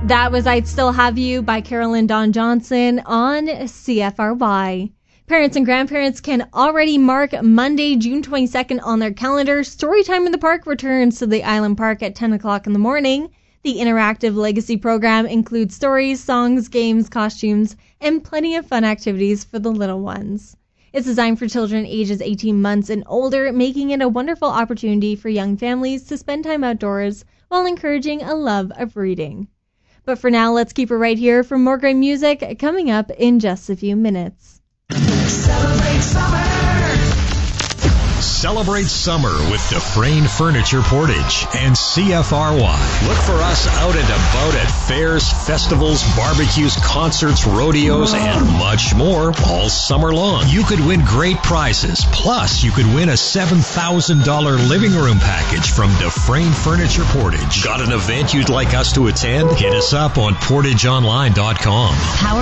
That was I'd Still Have You by Carolyn Dawn Johnson on CFRY. Parents and grandparents can already mark Monday, June 22nd on their calendar. Storytime in the Park returns to the Island Park at 10 o'clock in the morning. The interactive Legacy program includes stories, songs, games, costumes, and plenty of fun activities for the little ones. It's designed for children ages 18 months and older, making it a wonderful opportunity for young families to spend time outdoors while encouraging a love of reading. But for now, let's keep it right here for more great music coming up in just a few minutes. Celebrate summer! Celebrate summer with Dufresne Furniture Portage and CFRY. Look for us out and about at fairs, festivals, barbecues, concerts, rodeos, and much more all summer long. You could win great prizes. Plus, you could win a $7,000 living room package from Dufresne Furniture Portage. Got an event you'd like us to attend? Hit us up on portageonline.com.